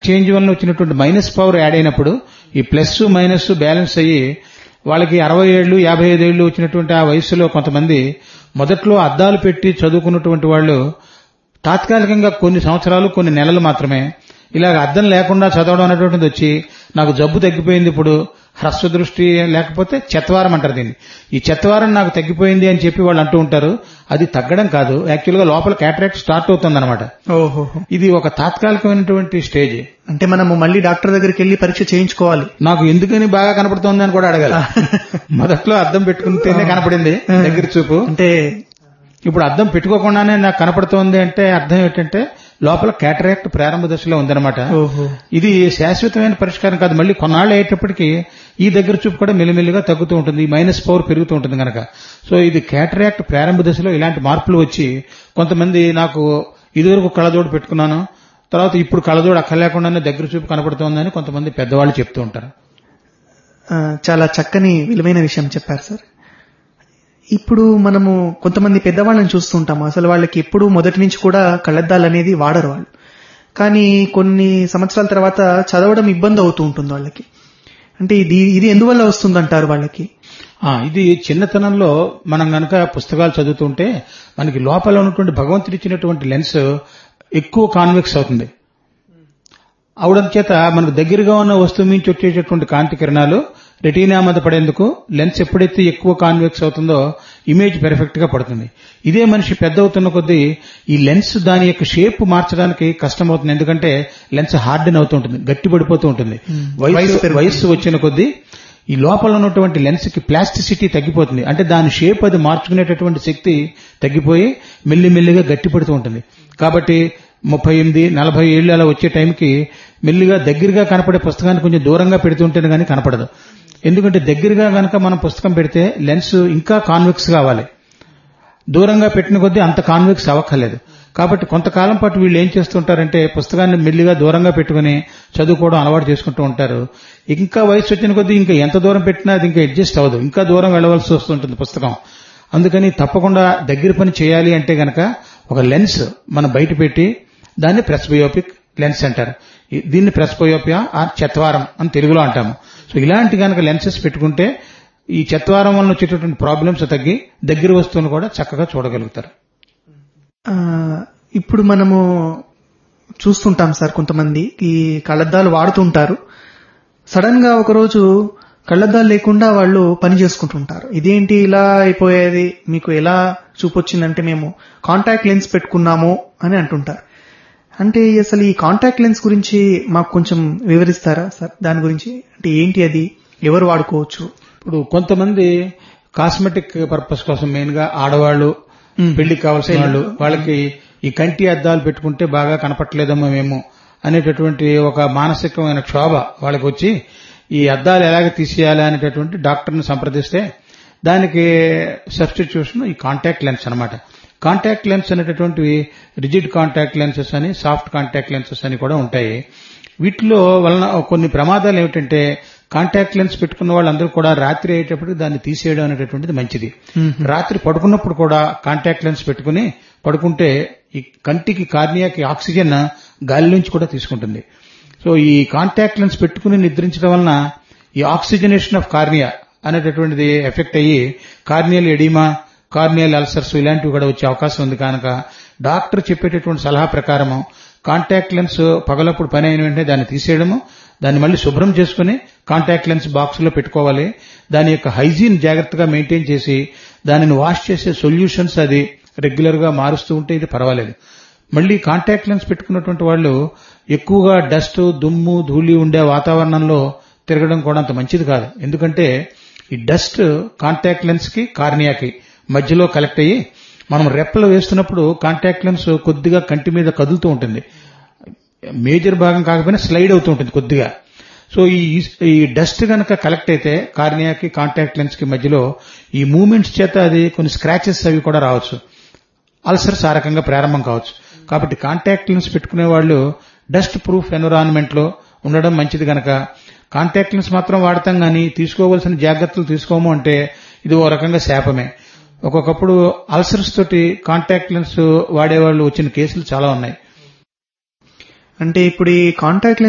Change వల్ల వచ్చినటువంటి minus power add అయినప్పుడు ఈ ప్లస్ మైనస్ బ్యాలెన్స్ అయ్యి వాళ్ళకి 60 ఏళ్లు 55 ఏళ్లు వచ్చినటువంటి ఆ వయసులో కొంతమంది మొదట్లో అద్దాలు పెట్టి చదువుకున్నటువంటి వాళ్ళు తాత్కాలికంగా కొన్ని సంవత్సరాలు కొన్ని నెలలు మాత్రమే ఇలాగ అద్దం లేకుండా చదవడం అనేటువంటిది వచ్చి నాకు జబ్బు తగ్గిపోయింది, ఇప్పుడు హ్రస్వ దృష్టి లేకపోతే చెత్వారం అంటారు దీన్ని. ఈ చెత్వారం నాకు తగ్గిపోయింది అని చెప్పి వాళ్ళు అంటూ ఉంటారు. అది తగ్గడం కాదు, యాక్చువల్ గా లోపల క్యాటరాక్ట్ స్టార్ట్ అవుతుందన్నమాట. ఓహో, ఇది ఒక తాత్కాలికమైనటువంటి స్టేజ్. అంటే మనము మళ్ళీ డాక్టర్ దగ్గరికి వెళ్లి పరీక్ష చేయించుకోవాలి. నాకు ఎందుకని బాగా కనపడుతోంది అని కూడా అడగాలి. మొదట్లో అద్దం పెట్టుకుంటేనే కనపడింది దగ్గర చూపు, అంటే ఇప్పుడు అద్దం పెట్టుకోకుండానే నాకు కనపడుతోంది అంటే అర్థం ఏంటంటే లోపల క్యాటరాక్ట్ ప్రారంభ దశలో ఉందన్నమాట. ఇది శాశ్వతమైన పరిష్కారం కాదు. మళ్ళీ కొన్నాళ్ళు అయ్యేటప్పటికి ఈ దగ్గర చూపు కూడా మెల్లిమెల్లిగా తగ్గుతూ ఉంటుంది, మైనస్ పవర్ పెరుగుతూ ఉంటుంది కనుక. సో ఇది క్యాటరాక్ట్ ప్రారంభ దశలో ఇలాంటి మార్పులు వచ్చి కొంతమంది నాకు ఇదివరకు కళ్ళజోడు పెట్టుకున్నాను, తర్వాత ఇప్పుడు కళ్ళజోడు అక్కర్లేకుండానే దగ్గర చూపు కనపడుతోందని కొంతమంది పెద్దవాళ్ళు చెప్తూ ఉంటారు. చాలా చక్కని విలువైన విషయం చెప్పారు సార్. ఇప్పుడు మనము కొంతమంది పెద్దవాళ్ళని చూస్తుంటాము, అసలు వాళ్ళకి ఎప్పుడు మొదటి నుంచి కూడా కళ్ళద్దాలు అనేది వాడరు వాళ్ళు. కానీ కొన్ని సంవత్సరాల తర్వాత చదవడం ఇబ్బంది అవుతూ ఉంటుంది వాళ్ళకి. అంటే ఇది ఎందువల్ల వస్తుందంటారు వాళ్ళకి? ఇది చిన్నతనంలో మనం గనక పుస్తకాలు చదువుతుంటే మనకి లోపల ఉన్నటువంటి భగవంతుడు ఇచ్చినటువంటి లెన్స్ ఎక్కువ కాన్వెక్స్ అవుతుంది. అవడం చేత మనకు దగ్గరగా ఉన్న వస్తువు నుంచి వచ్చేటటువంటి కాంతి కిరణాలు రెటీనా మీద పడేందుకు లెన్స్ ఎప్పుడైతే ఎక్కువ కాన్వెక్స్ అవుతుందో ఇమేజ్ పెర్ఫెక్ట్ గా పడుతుంది. ఇదే మనిషి పెద్ద అవుతున్న కొద్దీ ఈ లెన్స్ దాని యొక్క షేప్ మార్చడానికి కష్టమవుతుంది. ఎందుకంటే లెన్స్ హార్డెన్ అవుతూ ఉంటుంది, గట్టి పడిపోతూ ఉంటుంది. వయస్సు వచ్చిన కొద్దీ ఈ లోపల ఉన్నటువంటి లెన్స్ కి ప్లాస్టిసిటీ తగ్గిపోతుంది. అంటే దాని షేప్ అది మార్చుకునేటటువంటి శక్తి తగ్గిపోయి మెల్లిమెల్లిగా గట్టి పడుతూ ఉంటుంది. కాబట్టి 38-40 ఏళ్ళు అలా వచ్చే టైంకి మెల్లిగా దగ్గరగా కనపడే పుస్తకాన్ని కొంచెం దూరంగా పెడుతుంటేనే కానీ కనపడదు. ఎందుకంటే దగ్గరగా గనక మనం పుస్తకం పెడితే లెన్స్ ఇంకా కాన్వెక్స్ కావాలి, దూరంగా పెట్టిన కొద్దీ అంత కాన్వెక్స్ అవ్వక్కర్లేదు. కాబట్టి కొంతకాలం పాటు వీళ్ళు ఏం చేస్తుంటారంటే పుస్తకాన్ని మెల్లిగా దూరంగా పెట్టుకుని చదువుకోవడం అలవాటు చేసుకుంటూ ఉంటారు. ఇంకా వయసు వచ్చిన కొద్దీ ఇంకా ఎంత దూరం పెట్టినా అది ఇంకా అడ్జస్ట్ అవ్వదు, ఇంకా దూరం వెళ్లవలసి వస్తుంటుంది పుస్తకం. అందుకని తప్పకుండా దగ్గర పని చేయాలి అంటే గనక ఒక లెన్స్ మనం బయట పెట్టి దాన్ని ప్రెస్బయోపిక్ లెన్స్ అంటారు. దీన్ని ప్రెస్బయోపియా ఆర్ చెత్వారం అని తెలుగులో అంటాము. సో ఇలాంటి గనక లెన్సెస్ పెట్టుకుంటే ఈ చెత్వారం వల్ల వచ్చేటటువంటి ప్రాబ్లమ్స్ తగ్గి దగ్గర వస్తువును కూడా చక్కగా చూడగలుగుతారు. ఇప్పుడు మనము చూస్తుంటాం సార్, కొంతమంది ఈ కళ్ళద్దాలు వాడుతుంటారు, సడన్ గా ఒకరోజు కళ్ళద్దాలు లేకుండా వాళ్ళు పని చేసుకుంటుంటారు. ఇదేంటి ఇలా అయిపోయేది, మీకు ఎలా చూపొచ్చిందంటే మేము కాంటాక్ట్ లెన్స్ పెట్టుకున్నాము అని అంటుంటారు. అంటే అసలు ఈ కాంటాక్ట్ లెన్స్ గురించి మాకు కొంచెం వివరిస్తారా సార్? దాని గురించి అంటే ఏంటి, అది ఎవరు వాడుకోవచ్చు? ఇప్పుడు కొంతమంది కాస్మెటిక్ పర్పస్ కోసం మెయిన్ గా ఆడవాళ్లు, పెళ్లికి కావాల్సిన వాళ్ళు, వాళ్ళకి ఈ కంటి అద్దాలు పెట్టుకుంటే బాగా కనపట్లేదమ్మా మేము అనేటటువంటి ఒక మానసికమైన క్షోభ వాళ్ళకి వచ్చి ఈ అద్దాలు ఎలాగ తీసేయాలి అనేటటువంటి డాక్టర్ని సంప్రదిస్తే దానికి సబ్స్టిట్యూషన్ ఈ కాంటాక్ట్ లెన్స్ అన్నమాట. కాంటాక్ట్ లెన్స్ అనేటటువంటివి రిజిడ్ కాంటాక్ట్ లెన్సెస్ అని, సాఫ్ట్ కాంటాక్ట్ లెన్సెస్ అని కూడా ఉంటాయి. వీటిలో వలన కొన్ని ప్రమాదాలు ఏమిటంటే కాంటాక్ట్ లెన్స్ పెట్టుకున్న వాళ్ళందరూ కూడా రాత్రి అయ్యేటప్పటికి దాన్ని తీసేయడం అనేటటువంటిది మంచిది. రాత్రి పడుకున్నప్పుడు కూడా కాంటాక్ట్ లెన్స్ పెట్టుకుని పడుకుంటే ఈ కంటికి కార్నియాకి ఆక్సిజన్ గాలి నుంచి కూడా తీసుకుంటుంది. సో ఈ కాంటాక్ట్ లెన్స్ పెట్టుకుని నిద్రించడం వలన ఈ ఆక్సిజనేషన్ ఆఫ్ కార్నియా అనేటటువంటిది ఎఫెక్ట్ అయ్యి కార్నియల్ ఎడిమా, కార్నియల్ అల్సర్స్ ఇలాంటివి కూడా వచ్చే అవకాశం ఉంది. కనుక డాక్టర్ చెప్పేటటువంటి సలహా ప్రకారము కాంటాక్ట్ లెన్స్ పగలప్పుడు పని అయిన వెంటనే దాన్ని తీసేయడము, దాన్ని మళ్ళీ శుభ్రం చేసుకుని కాంటాక్ట్ లెన్స్ బాక్స్ లో పెట్టుకోవాలి. దాని యొక్క హైజీన్ జాగ్రత్తగా మెయింటైన్ చేసి దానిని వాష్ చేసే సొల్యూషన్స్ అది రెగ్యులర్ గా మారుస్తూ ఉంటే ఇది పర్వాలేదు. మళ్ళీ కాంటాక్ట్ లెన్స్ పెట్టుకున్నటువంటి వాళ్ళు ఎక్కువగా డస్ట్, దుమ్ము, ధూళి ఉండే వాతావరణంలో తిరగడం కూడా అంత మంచిది కాదు. ఎందుకంటే ఈ డస్ట్ కాంటాక్ట్ లెన్స్ కి కార్నియాకి మధ్యలో కలెక్ట్ అయ్యి మనం రెప్పలు వేస్తున్నప్పుడు కాంటాక్ట్ లెన్స్ కొద్దిగా కంటి మీద కదులుతూ ఉంటుంది, మేజర్ భాగం కాకపోయినా స్లైడ్ అవుతూ ఉంటుంది కొద్దిగా. సో ఈ డస్ట్ గనక కలెక్ట్ అయితే కార్నియాకి కాంటాక్ట్ లెన్స్ కి మధ్యలో ఈ మూవ్మెంట్స్ చేత అది కొన్ని స్క్రాచెస్ అవి కూడా రావచ్చు, అల్సర్స్ ఆ రకంగా ప్రారంభం కావచ్చు. కాబట్టి కాంటాక్ట్ లెన్స్ పెట్టుకునే వాళ్ళు డస్ట్ ప్రూఫ్ ఎన్విరాన్మెంట్ లో ఉండడం మంచిది. గనక కాంటాక్ట్ లెన్స్ మాత్రం వాడతాం గానీ తీసుకోవాల్సిన జాగ్రత్తలు తీసుకోము అంటే ఇది ఓ రకంగా శాపమే. ఒక్కొక్కప్పుడు అల్సర్స్ తోటి కాంటాక్ట్ లెన్స్ వాడేవాళ్ళు వచ్చిన కేసులు చాలా ఉన్నాయి. అంటే ఇప్పుడు ఈ కాంటాక్ట్